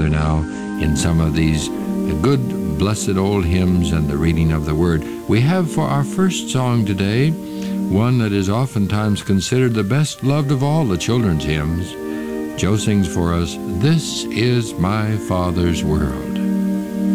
together now in some of these good, blessed old hymns and the reading of the Word. We have for our first song today one that is oftentimes considered the best loved of all the children's hymns. Joe sings for us, "This is My Father's World."